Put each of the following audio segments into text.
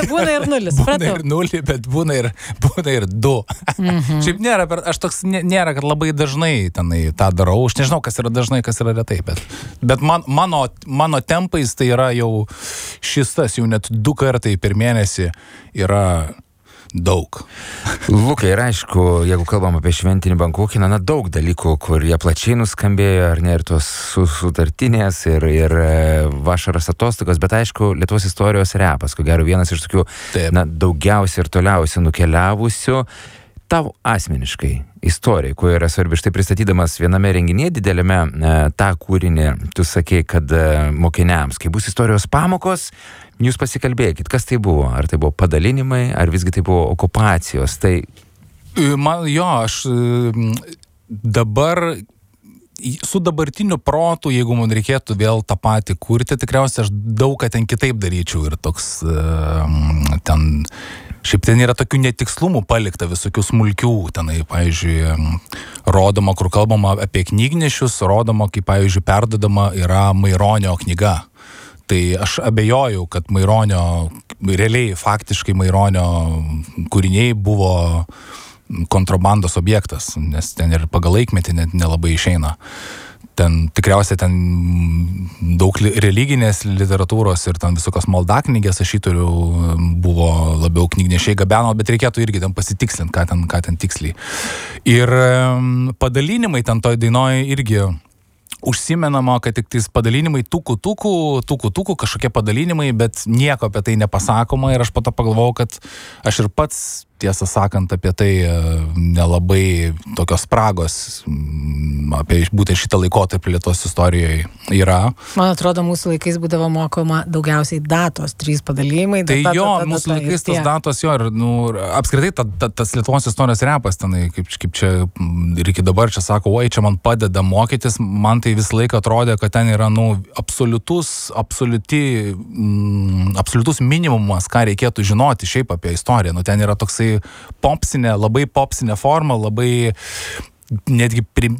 Būna ir 0, supratau. Būna ir 0, bet būna ir 2. Šiaip nėra, aš toks nėra, kad labai dažnai tenai tą darau. Aš nežinau, kas yra dažnai, kas yra retai, bet mano tempais tai yra jau šis tas, jau net 2 kartai per mėnesį yra daug. Lukai, ir aišku, jeigu kalbam apie šventinį Bankucheną, daug dalykų, kur jie plačiai nuskambėjo, ar ne, ir tos sutartinės, ir vasaros atostogos, bet aišku, Lietuvos istorijos repas, ko gero vienas iš tokių, daugiausiai ir toliausiai nukeliavusių. Tau asmeniškai istorija, kuo yra svarbi, štai pristatydamas viename renginyje didelėme tą kūrinį, tu sakei, kad mokiniams, kai bus istorijos pamokos, jūs pasikalbėkit, kas tai buvo, ar tai buvo padalinimai, ar visgi tai buvo okupacijos, tai... Aš dabar su dabartiniu protu, jeigu man reikėtų vėl tą patį kurti, tikriausiai aš daug ką ten kitaip daryčiau ir toks šiaip ten yra tokių netikslumų palikta, visokių smulkių, tenai, pavyzdžiui, rodoma, kur kalbama apie knygnešius, rodoma, kaip, pavyzdžiui, perdodama yra Maironio knyga. Tai aš abejoju, kad realiai faktiškai Maironio kūriniai buvo kontrabandos objektas, nes ten ir pagal laikmetį nelabai išeina. Ten tikriausiai daug religinės literatūros ir ten visokios maldaknygės rašytojų buvo labiau knygnešiai gabeno, bet reikėtų irgi ten pasitikslinti, ką ten tiksliai. Ir padalinimai ten toj dainoje irgi užsimenama, kad tik tais padalinimai tukų, kažkokie padalinimai, bet nieko apie tai nepasakoma ir aš po to pagalvojau, kad aš ir pats, tiesą sakant, apie tai nelabai tokios spragos apie būtent šitą laikotarpį Lietuvos istorijoje yra. Man atrodo, mūsų laikais būdavo mokoma daugiausiai datos, 3 padalijimai. Tai mūsų laikais tos datos ir apskritai tas Lietuvos istorijos repas tenai, kaip čia ir iki dabar čia sako, oi, čia man padeda mokytis, man tai visą laiką atrodė, kad ten yra absoliutus minimumas, ką reikėtų žinoti šiaip apie istoriją. Ten yra toksai labai popsinė forma, labai netgi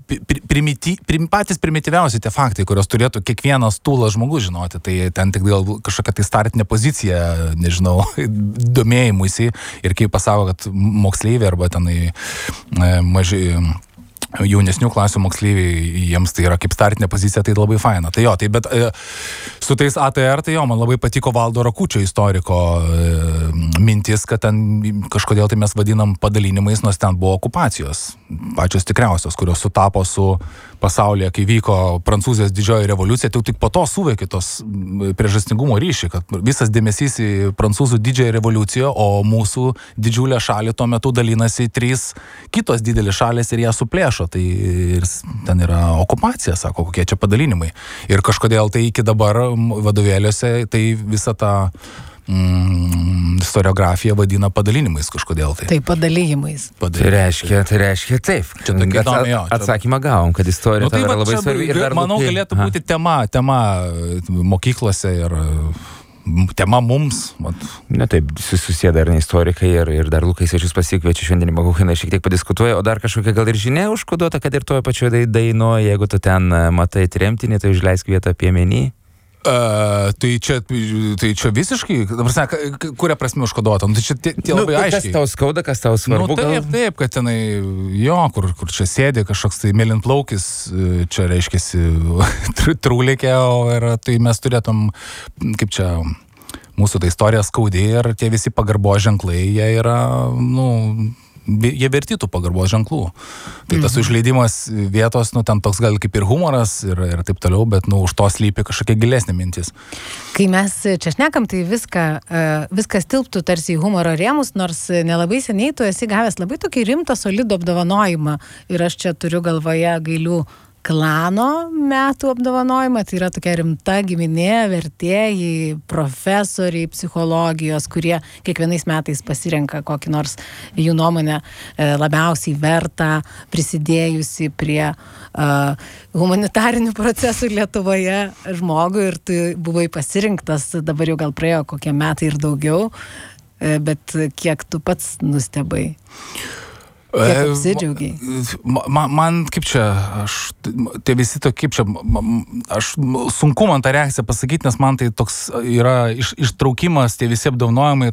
patys primityviausi tie faktai, kurios turėtų kiekvienas tūlas žmogus žinoti. Tai ten tik gal kažkokia tai startinė pozicija, nežinau, domėjimuisi ir kaip pasako, kad moksleiviai arba tenai maži jaunesnių klasių moksleiviai, jiems tai yra kaip startinė pozicija, tai labai faina. Tai bet su tais ATR, tai man labai patiko Valdo Rakučio istoriko mintis, kad ten kažkodėl tai mes vadinam padalinimais, nors ten buvo okupacijos, pačios tikriausios, kurios sutapo su pasaulyje, kai vyko Prancūzijos didžioji revoliucija, tai tik po to suveikia tos priežastingumo ryšį, kad visas dėmesys į Prancūzų didžiąją revoliuciją, o mūsų didžiulę šalį tuo metu dalinasi 3 kitos didelės šalės ir ją suplėšo. Tai ten yra okupacija, sako, kokie čia padalinimai. Ir kažkodėl tai iki dabar vadovėliuose tai visą tą istoriografiją vadina padalinimais kažkodėl tai. Tai padalijimais. Tai reiškia taip. Atsakymą gavom, kad istorija yra labai svarbi. Manau, galėtų būti tema mokyklose ir tema mums. Na taip, susėda ir istorikai ir dar Lukai svečius pasikviečia šventinį Bankucheną, šiek tiek padiskutuoja, o dar kažkokia gal ir žinia užkoduota, kad ir toje pačioje dainoje, jeigu tu ten matai tremtinį, tai užleisk vietą piemenį. Tai čia visiškai, kuria prasme užkoduota? Tai čia tie labai aiškiai. Kas tau skauda, kas tau svarbu? Taip, kad tenai, kur čia sėdė kažkoks tai mėlynplaukis, čia reiškiasi trūlikė, ir tai mes turėtum, kaip čia, mūsų ta istorija skaudė ir tie visi pagarbos ženklai, jie yra, jie verti tų pagarbos ženklų. Tai tas užleidimas vietos, ten toks gal kaip ir humoras ir taip toliau, bet už to slypi kažkokia gilesnė mintis. Kai mes čia šnekam, tai viskas tilptų tarsi į humoro rėmus, nors nelabai seniai tu esi gavęs labai tokį rimtą solidų apdovanojimą. Ir aš čia turiu galvoje Gailių klano metų apdovanojimą, tai yra tokia rimta giminė, vertėjai, profesoriai psichologijos, kurie kiekvienais metais pasirenka kokį nors jų nuomonę labiausiai vertą, prisidėjusi prie humanitarinių procesų Lietuvoje žmogų, ir tu buvai pasirinktas, dabar jau gal praėjo kokie metai ir daugiau, bet kiek tu pats nustebai? Kiek apsidžiaugiai? Man kaip čia, tai visi to kaip čia, sunku man tą reakciją pasakyti, nes man tai toks yra ištraukimas, tie visi apdovanojimai